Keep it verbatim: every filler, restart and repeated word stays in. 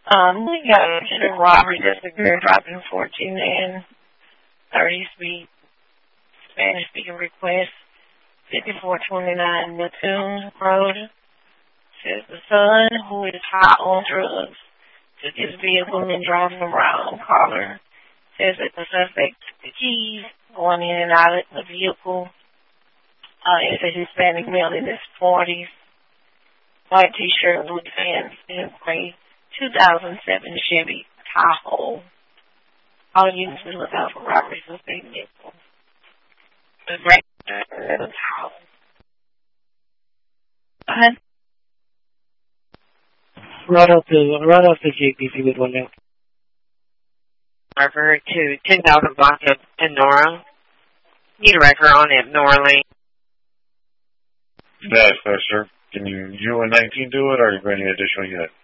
Um, we got a robbery that's a girl dropping fourteen and thirty speed Spanish speaking request. fifty-four twenty-nine Mattoon Road. Says the son, who is high on drugs, took his vehicle and driving around. Caller says that the suspect took the keys, going in and out of the vehicle. Uh, it's a Hispanic male in his forties. White t-shirt, blue pants, and gray two thousand seven Chevy Tahoe. All you need to look out for robberies with big vehicle. The gray and the Tahoe. Go ahead. Right off the right off the Jeep, if you would want to. Driver to ten thousand block of Nora. Need a record on it, Nora Lane. Yes, sir. Can you U N nineteen do it, or are you going to need additional unit?